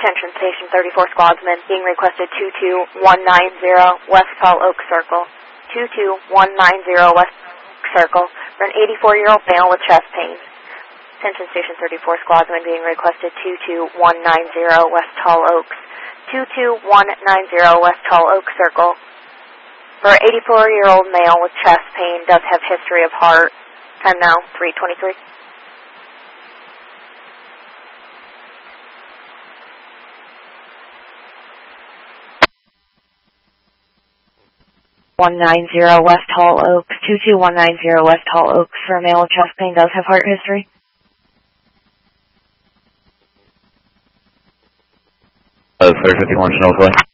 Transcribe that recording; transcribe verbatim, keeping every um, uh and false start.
Attention, Station thirty-four Squadsman, being requested two two one nine zero West Tall Oak Circle. two two one nine zero West Circle for an eighty-four-year-old male with chest pain. Attention, Station thirty-four Squadsman, being requested two two one nine zero West Tall Oaks. two two one nine zero West Tall Oak Circle for an eighty-four-year-old male with chest pain, does have history of heart. Time now, three twenty-three. one nine zero West Tall Oaks, two two one nine zero West Tall Oaks for a male with chest pain, does have heart history. Uh, three fifty-one, Snowflake.